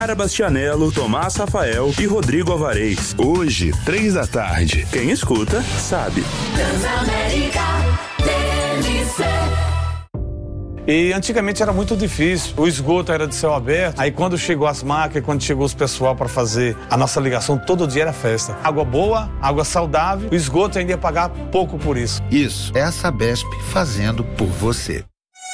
Ara Bastianello, Tomás Rafael e Rodrigo Alvarez. Hoje, 15h. Quem escuta, sabe. Transamérica, TNC. E antigamente era muito difícil, o esgoto era de céu aberto, aí quando chegou as máquinas, quando chegou os pessoal para fazer a nossa ligação, todo dia era festa. Água boa, água saudável, o esgoto ainda ia pagar pouco por isso. Isso, é a Sabesp fazendo por você.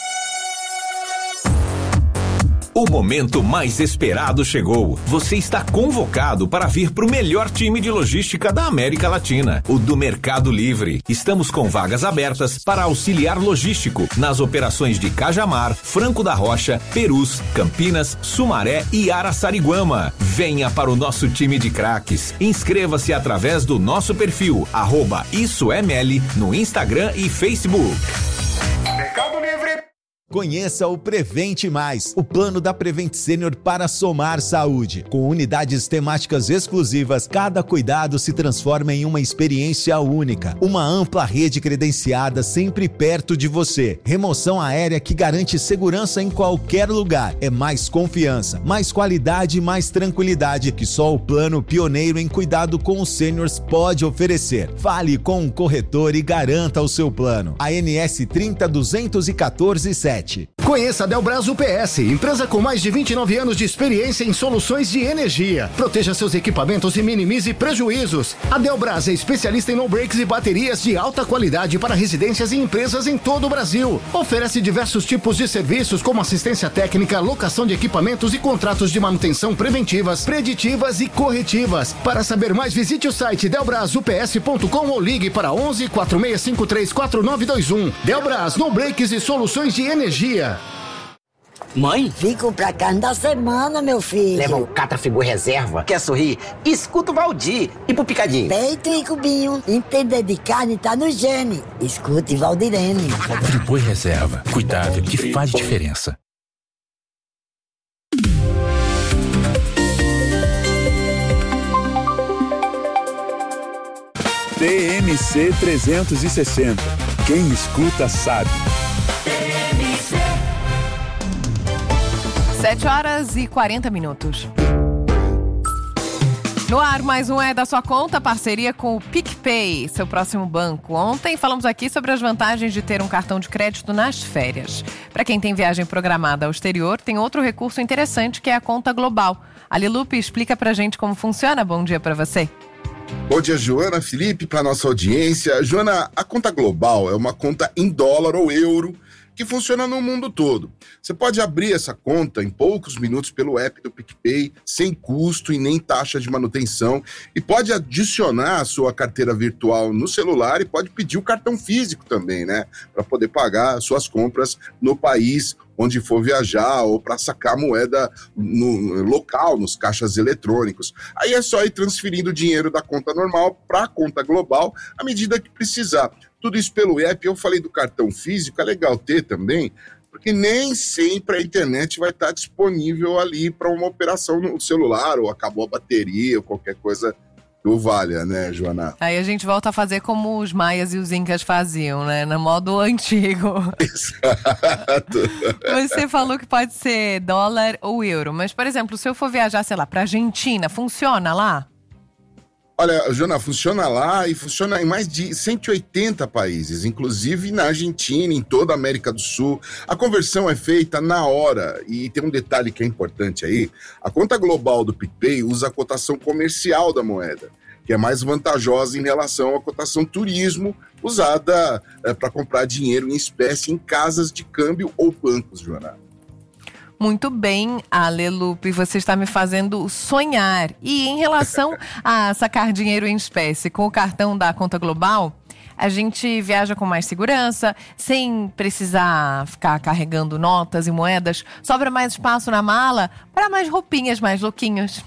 O momento mais esperado chegou. Você está convocado para vir para o melhor time de logística da América Latina, o do Mercado Livre. Estamos com vagas abertas para auxiliar logístico nas operações de Cajamar, Franco da Rocha, Perus, Campinas, Sumaré e Araçariguama. Venha para o nosso time de craques. Inscreva-se através do nosso perfil @IssoEML no Instagram e Facebook. Mercado Livre. Conheça o Prevente Mais, o plano da Prevent Senior para somar saúde. Com unidades temáticas exclusivas, cada cuidado se transforma em uma experiência única. Uma ampla rede credenciada sempre perto de você. Remoção aérea que garante segurança em qualquer lugar. É mais confiança, mais qualidade e mais tranquilidade que só o plano pioneiro em cuidado com os seniors pode oferecer. Fale com um corretor e garanta o seu plano. ANS 30.214.7. Conheça a Delbras UPS, empresa com mais de 29 anos de experiência em soluções de energia. Proteja seus equipamentos e minimize prejuízos. A Delbras é especialista em no-breaks e baterias de alta qualidade para residências e empresas em todo o Brasil. Oferece diversos tipos de serviços como assistência técnica, locação de equipamentos e contratos de manutenção preventivas, preditivas e corretivas. Para saber mais, visite o site delbrasups.com ou ligue para 11 4653 4921. Delbras, no-breaks e soluções de energia. Mãe? Vim comprar carne da semana, meu filho. Leva um Catrafigu reserva. Quer sorrir? Escuta o Valdir. E pro picadinho? Peito e cubinho. Entender de carne tá no gene. Escute Valdirene. Friboi reserva. Cuidado que faz diferença. TMC 360. Quem escuta, sabe. 7h40. No ar, mais um É da Sua Conta, parceria com o PicPay, seu próximo banco. Ontem falamos aqui sobre as vantagens de ter um cartão de crédito nas férias. Para quem tem viagem programada ao exterior, tem outro recurso interessante que é a conta global. A Lilupe explica pra gente como funciona. Bom dia para você. Bom dia, Joana, Felipe, para nossa audiência. Joana, a conta global é uma conta em dólar ou euro que funciona no mundo todo. Você pode abrir essa conta em poucos minutos pelo app do PicPay, sem custo e nem taxa de manutenção, e pode adicionar a sua carteira virtual no celular e pode pedir o cartão físico também, né? Para poder pagar suas compras no país onde for viajar ou para sacar moeda no local, nos caixas eletrônicos. Aí é só ir transferindo o dinheiro da conta normal para a conta global à medida que precisar. Tudo isso pelo app. Eu falei do cartão físico, é legal ter também, porque nem sempre a internet vai estar disponível ali para uma operação no celular, ou acabou a bateria, ou qualquer coisa que o valha, né, Joana? Aí a gente volta a fazer como os maias e os incas faziam, né, no modo antigo. Exato. Você falou que pode ser dólar ou euro, mas, por exemplo, se eu for viajar, sei lá, para Argentina, funciona lá? Olha, Joana, funciona lá e funciona em mais de 180 países, inclusive na Argentina, em toda a América do Sul. A conversão é feita na hora e tem um detalhe que é importante aí. A conta global do PicPay usa a cotação comercial da moeda, que é mais vantajosa em relação à cotação turismo usada para comprar dinheiro em espécie em casas de câmbio ou bancos, Joana. Muito bem, Alelupe, você está me fazendo sonhar. E em relação a sacar dinheiro em espécie com o cartão da conta global, a gente viaja com mais segurança, sem precisar ficar carregando notas e moedas, sobra mais espaço na mala para mais roupinhas, mais lookinhos.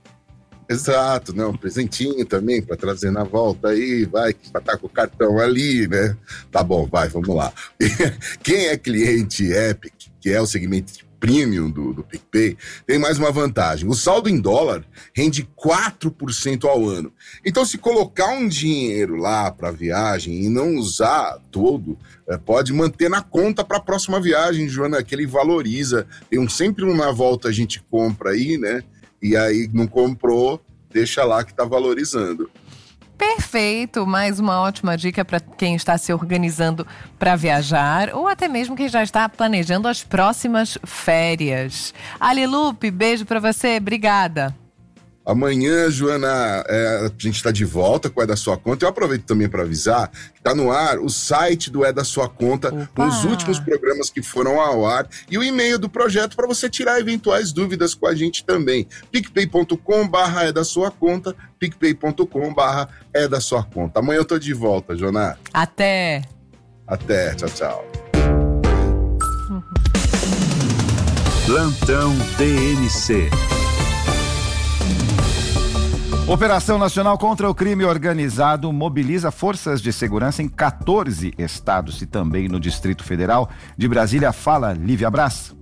Exato, não, um presentinho também para trazer na volta aí, vai, que tá com o cartão ali, né? Tá bom, vai, vamos lá. Quem é cliente Epic, que é o segmento premium do PicPay, tem mais uma vantagem. O saldo em dólar rende 4% ao ano. Então, se colocar um dinheiro lá para viagem e não usar todo, pode manter na conta para a próxima viagem, Joana, que ele valoriza. Tem sempre uma volta a gente compra aí, né? e aí não comprou, deixa lá que tá valorizando. Perfeito, mais uma ótima dica para quem está se organizando para viajar ou até mesmo quem já está planejando as próximas férias. Alilupe, beijo para você, obrigada. Amanhã, Joana, a gente está de volta com o É da Sua Conta. Eu aproveito também para avisar que está no ar o site do É da Sua Conta, com os últimos programas que foram ao ar e o e-mail do projeto para você tirar eventuais dúvidas com a gente também. picpay.com/é da sua conta, picpay.com/é da sua conta. Amanhã eu tô de volta, Joana. Até, tchau, tchau. Plantão TNC. Operação Nacional contra o Crime Organizado mobiliza forças de segurança em 14 estados e também no Distrito Federal. De Brasília, fala Lívia Braz.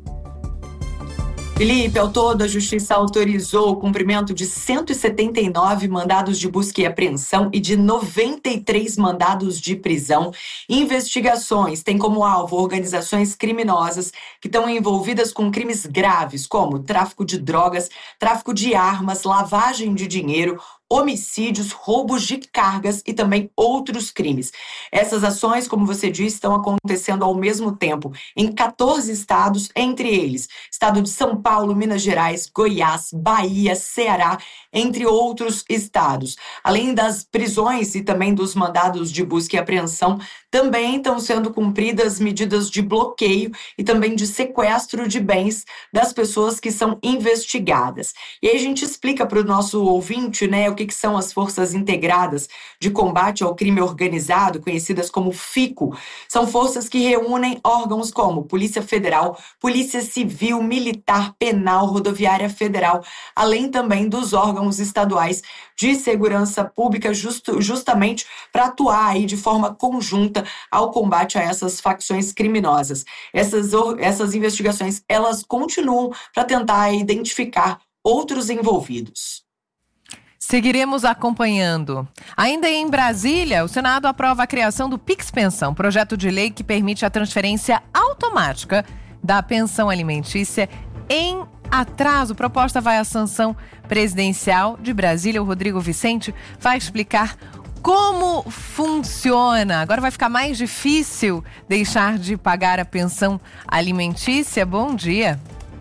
Felipe, ao todo, a Justiça autorizou o cumprimento de 179 mandados de busca e apreensão e de 93 mandados de prisão. Investigações têm como alvo organizações criminosas que estão envolvidas com crimes graves, como tráfico de drogas, tráfico de armas, lavagem de dinheiro, homicídios, roubos de cargas e também outros crimes. Essas ações, como você disse, estão acontecendo ao mesmo tempo em 14 estados, entre eles estado de São Paulo, Minas Gerais, Goiás, Bahia, Ceará, entre outros estados. Além das prisões e também dos mandados de busca e apreensão, também estão sendo cumpridas medidas de bloqueio e também de sequestro de bens das pessoas que são investigadas. E aí a gente explica para o nosso ouvinte, né, o que são as Forças Integradas de Combate ao Crime Organizado, conhecidas como FICO. São forças que reúnem órgãos como Polícia Federal, Polícia Civil, Militar, Penal, Rodoviária Federal, além também dos órgãos estaduais de segurança pública, justamente para atuar aí de forma conjunta ao combate a essas facções criminosas. Essas investigações, elas continuam para tentar identificar outros envolvidos. Seguiremos acompanhando. Ainda em Brasília, o Senado aprova a criação do Pix Pensão, projeto de lei que permite a transferência automática da pensão alimentícia em atraso. Proposta vai à sanção presidencial de Brasília. O Rodrigo Vicente vai explicar como funciona. Agora vai ficar mais difícil deixar de pagar a pensão alimentícia. Bom dia.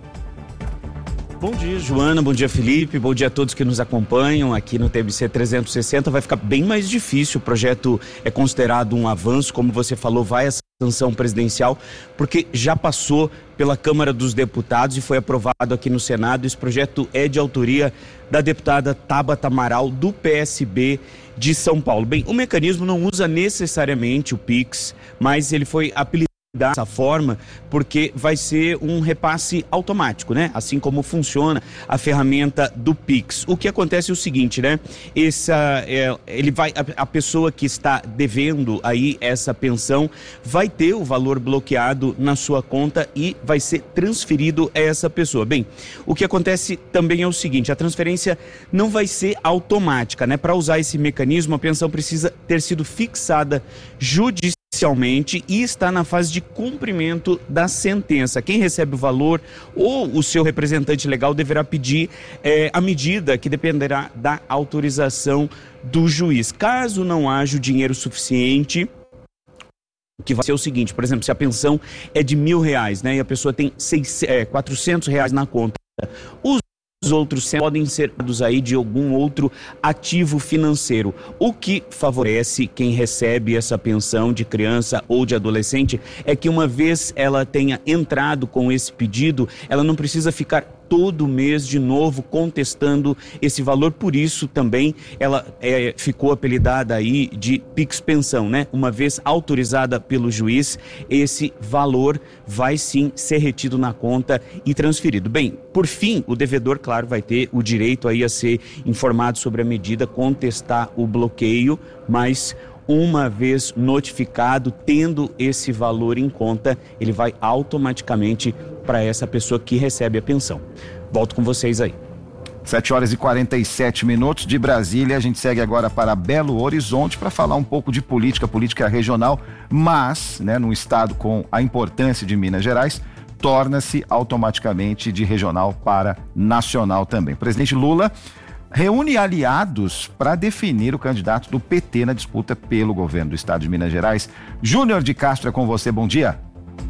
Bom dia, Joana, bom dia, Felipe, bom dia a todos que nos acompanham aqui no TBC 360. Vai ficar bem mais difícil, o projeto é considerado um avanço, como você falou, vai à sanção presidencial, porque já passou pela Câmara dos Deputados e foi aprovado aqui no Senado. Esse projeto é de autoria da deputada Tabata Amaral, do PSB de São Paulo. Bem, o mecanismo não usa necessariamente o Pix, mas ele foi apelidado dessa forma porque vai ser um repasse automático, né? Assim como funciona a ferramenta do Pix. O que acontece é o seguinte, né? A pessoa que está devendo aí essa pensão vai ter o valor bloqueado na sua conta e vai ser transferido a essa pessoa. Bem, o que acontece também é o seguinte, a transferência não vai ser automática, né? Para usar esse mecanismo, a pensão precisa ter sido fixada judicialmente e está na fase de cumprimento da sentença. Quem recebe o valor ou o seu representante legal deverá pedir a medida que dependerá da autorização do juiz. Caso não haja o dinheiro suficiente, que vai ser o seguinte, por exemplo, se a pensão é de R$1.000, né, e a pessoa tem R$400 na conta, os outros podem ser dados aí de algum outro ativo financeiro. O que favorece quem recebe essa pensão de criança ou de adolescente é que uma vez ela tenha entrado com esse pedido, ela não precisa ficar todo mês de novo contestando esse valor. Por isso também ela ficou apelidada aí de Pix Pensão, né? Uma vez autorizada pelo juiz, esse valor vai sim ser retido na conta e transferido. Bem, por fim, o devedor, claro, vai ter o direito aí a ser informado sobre a medida, contestar o bloqueio, mas uma vez notificado, tendo esse valor em conta, ele vai automaticamente para essa pessoa que recebe a pensão. Volto com vocês aí. 7h47 de Brasília. A gente segue agora para Belo Horizonte para falar um pouco de política regional, mas, né, num estado com a importância de Minas Gerais, torna-se automaticamente de regional para nacional também. O presidente Lula reúne aliados para definir o candidato do PT na disputa pelo governo do estado de Minas Gerais. Júnior de Castro é com você, bom dia.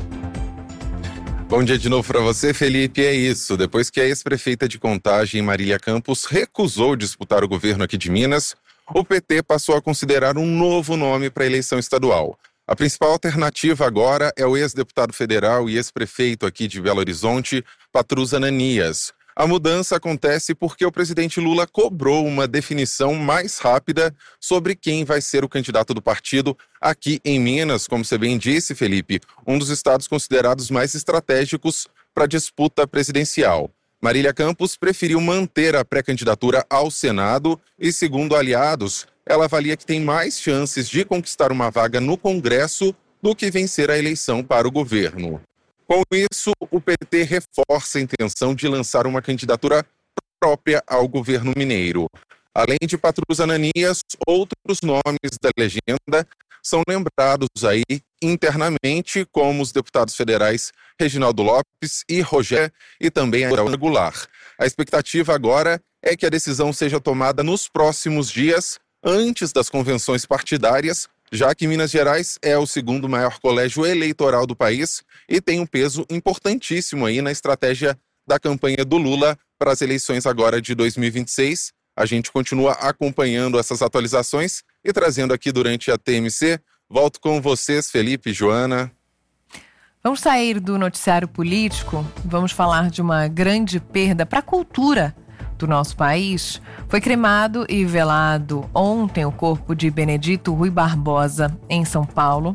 Bom dia de novo para você, Felipe. É isso, depois que a ex-prefeita de Contagem, Marília Campos, recusou disputar o governo aqui de Minas, o PT passou a considerar um novo nome para a eleição estadual. A principal alternativa agora é o ex-deputado federal e ex-prefeito aqui de Belo Horizonte, Patrus Ananias. A mudança acontece porque o presidente Lula cobrou uma definição mais rápida sobre quem vai ser o candidato do partido aqui em Minas, como você bem disse, Felipe, um dos estados considerados mais estratégicos para a disputa presidencial. Marília Campos preferiu manter a pré-candidatura ao Senado e, segundo aliados, ela avalia que tem mais chances de conquistar uma vaga no Congresso do que vencer a eleição para o governo. Com isso, o PT reforça a intenção de lançar uma candidatura própria ao governo mineiro. Além de Patrus Ananias, outros nomes da legenda são lembrados aí internamente, como os deputados federais Reginaldo Lopes e Rogério, e também a Goulart. A expectativa agora é que a decisão seja tomada nos próximos dias, antes das convenções partidárias, já que Minas Gerais é o segundo maior colégio eleitoral do país e tem um peso importantíssimo aí na estratégia da campanha do Lula para as eleições agora de 2026. A gente continua acompanhando essas atualizações e trazendo aqui durante a TMC. Volto com vocês, Felipe e Joana. Vamos sair do noticiário político, vamos falar de uma grande perda para a cultura do nosso país. Foi cremado e velado ontem o corpo de Benedito Rui Barbosa, em São Paulo.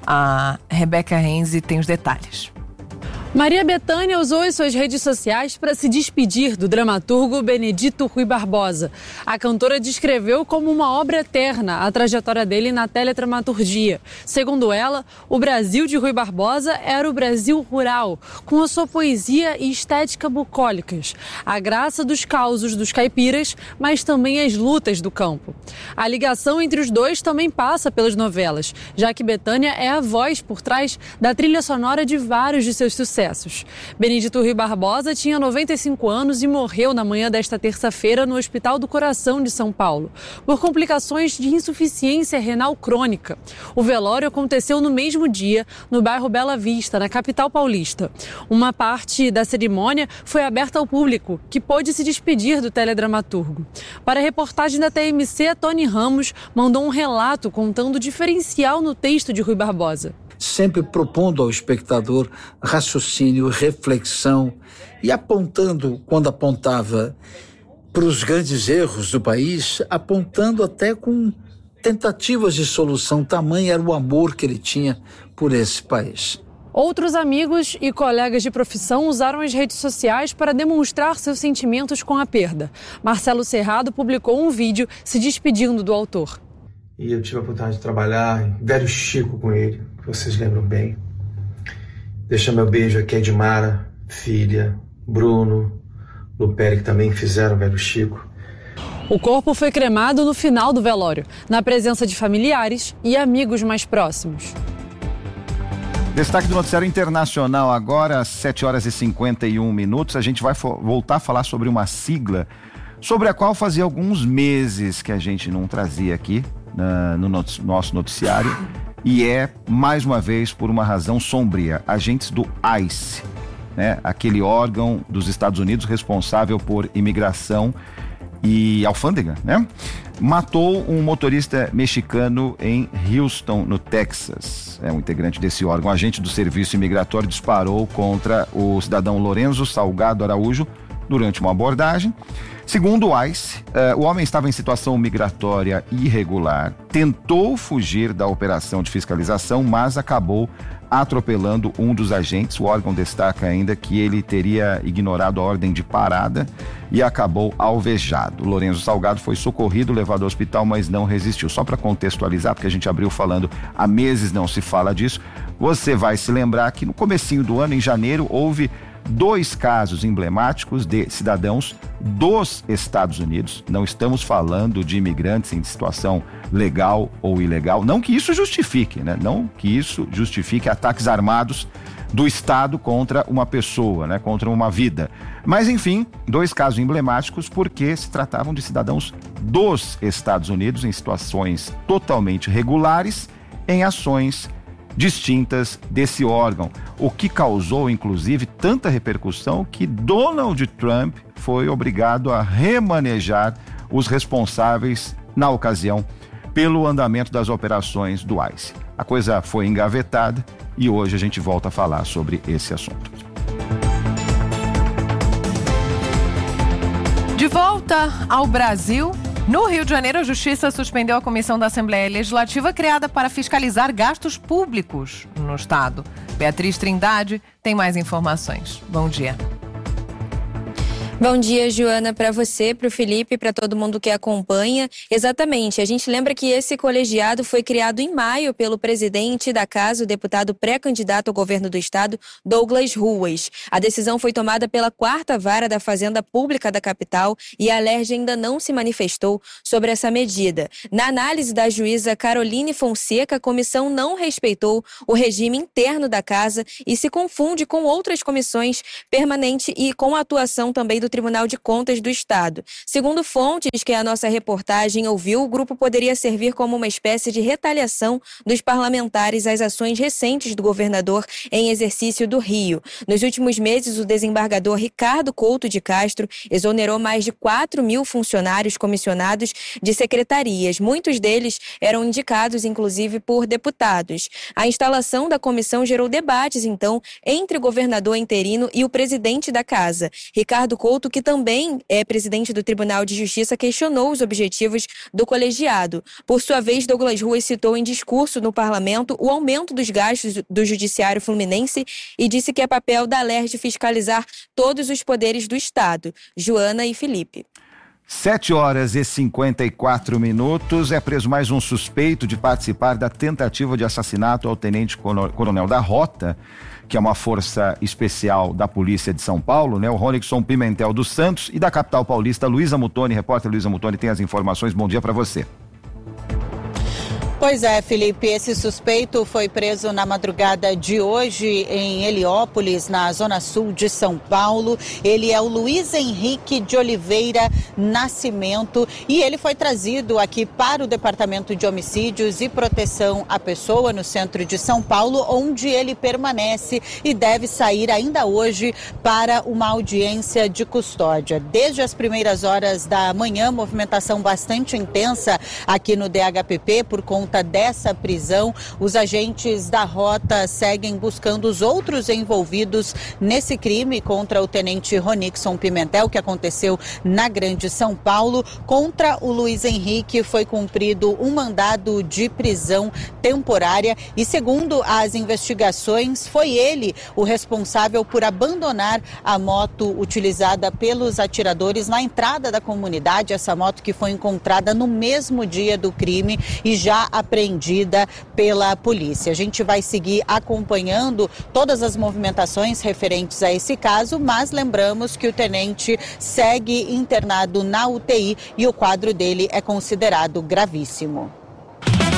A Rebeca Renzi tem os detalhes. Maria Bethânia usou as suas redes sociais para se despedir do dramaturgo Benedito Rui Barbosa. A cantora descreveu como uma obra eterna a trajetória dele na teledramaturgia. Segundo ela, o Brasil de Rui Barbosa era o Brasil rural, com a sua poesia e estética bucólicas, a graça dos causos dos caipiras, mas também as lutas do campo. A ligação entre os dois também passa pelas novelas, já que Bethânia é a voz por trás da trilha sonora de vários de seus sucessos. Benedito Rui Barbosa tinha 95 anos e morreu na manhã desta terça-feira no Hospital do Coração de São Paulo, por complicações de insuficiência renal crônica. O velório aconteceu no mesmo dia, no bairro Bela Vista, na capital paulista. Uma parte da cerimônia foi aberta ao público, que pôde se despedir do teledramaturgo. Para a reportagem da TMC, Tony Ramos mandou um relato contando o diferencial no texto de Rui Barbosa. Sempre propondo ao espectador raciocínio, reflexão e apontando, quando apontava para os grandes erros do país, apontando até com tentativas de solução. Tamanho era o amor que ele tinha por esse país. Outros amigos e colegas de profissão usaram as redes sociais para demonstrar seus sentimentos com a perda. Marcelo Serrado publicou um vídeo se despedindo do autor. E eu tive a oportunidade de trabalhar em Velho Chico com ele, que vocês lembram bem. Deixa meu beijo aqui a Edmara, filha, Bruno, Luperi, que também fizeram Velho Chico. O corpo foi cremado no final do velório, na presença de familiares e amigos mais próximos. Destaque do noticiário internacional agora, às 7h51. A gente vai voltar a falar sobre uma sigla sobre a qual fazia alguns meses que a gente não trazia aqui no nosso noticiário, e é, mais uma vez, por uma razão sombria, agentes do ICE, né? Aquele órgão dos Estados Unidos responsável por imigração e alfândega, né? Matou um motorista mexicano em Houston, no Texas. Um integrante desse órgão, agente do Serviço Imigratório, disparou contra o cidadão Lorenzo Salgado Araújo durante uma abordagem. Segundo o ICE, o homem estava em situação migratória irregular, tentou fugir da operação de fiscalização, mas acabou atropelando um dos agentes. O órgão destaca ainda que ele teria ignorado a ordem de parada e acabou alvejado. O Lorenzo Salgado foi socorrido, levado ao hospital, mas não resistiu. Só para contextualizar, porque a gente abriu falando, há meses não se fala disso, você vai se lembrar que no comecinho do ano, em janeiro, houve 2 casos emblemáticos de cidadãos dos Estados Unidos. Não estamos falando de imigrantes em situação legal ou ilegal. Não que isso justifique, né? Não que isso justifique ataques armados do Estado contra uma pessoa, né? Contra uma vida. Mas, enfim, 2 casos emblemáticos porque se tratavam de cidadãos dos Estados Unidos em situações totalmente regulares, em ações distintas desse órgão, o que causou, inclusive, tanta repercussão que Donald Trump foi obrigado a remanejar os responsáveis, na ocasião, pelo andamento das operações do ICE. A coisa foi engavetada e hoje a gente volta a falar sobre esse assunto. De volta ao Brasil, no Rio de Janeiro, a Justiça suspendeu a comissão da Assembleia Legislativa criada para fiscalizar gastos públicos no Estado. Beatriz Trindade tem mais informações. Bom dia. Bom dia, Joana, para você, para o Felipe, para todo mundo que acompanha. Exatamente, a gente lembra que esse colegiado foi criado em maio pelo presidente da casa, o deputado pré-candidato ao governo do estado, Douglas Ruas. A decisão foi tomada pela 4ª Vara da Fazenda Pública da capital e a Alerj ainda não se manifestou sobre essa medida. Na análise da juíza Caroline Fonseca, a comissão não respeitou o regime interno da casa e se confunde com outras comissões permanentes e com a atuação também do Tribunal de Contas do Estado. Segundo fontes que a nossa reportagem ouviu, o grupo poderia servir como uma espécie de retaliação dos parlamentares às ações recentes do governador em exercício do Rio. Nos últimos meses, o desembargador Ricardo Couto de Castro exonerou mais de 4.000 funcionários comissionados de secretarias. Muitos deles eram indicados, inclusive, por deputados. A instalação da comissão gerou debates, então, entre o governador interino e o presidente da casa. Ricardo Couto, que também é presidente do Tribunal de Justiça, questionou os objetivos do colegiado. Por sua vez, Douglas Ruas citou em discurso no parlamento o aumento dos gastos do judiciário fluminense e disse que é papel da Alerj fiscalizar todos os poderes do Estado. Joana e Felipe. 7h54. É preso mais um suspeito de participar da tentativa de assassinato ao tenente-coronel da Rota, que é uma força especial da Polícia de São Paulo, né? O Ronixon Pimentel dos Santos, e da capital paulista, Luísa Mutoni. Repórter Luísa Mutoni tem as informações. Bom dia para você. Pois é, Felipe, esse suspeito foi preso na madrugada de hoje em Heliópolis, na zona sul de São Paulo. Ele é o Luiz Henrique de Oliveira Nascimento e ele foi trazido aqui para o Departamento de Homicídios e Proteção à Pessoa, no centro de São Paulo, onde ele permanece e deve sair ainda hoje para uma audiência de custódia. Desde as primeiras horas da manhã, movimentação bastante intensa aqui no DHPP por conta dessa prisão. Os agentes da Rota seguem buscando os outros envolvidos nesse crime contra o tenente Ronixon Pimentel, que aconteceu na Grande São Paulo. Contra o Luiz Henrique foi cumprido um mandado de prisão temporária e, segundo as investigações, foi ele o responsável por abandonar a moto utilizada pelos atiradores na entrada da comunidade, essa moto que foi encontrada no mesmo dia do crime e já apreendida pela polícia. A gente vai seguir acompanhando todas as movimentações referentes a esse caso, mas lembramos que o tenente segue internado na UTI e o quadro dele é considerado gravíssimo.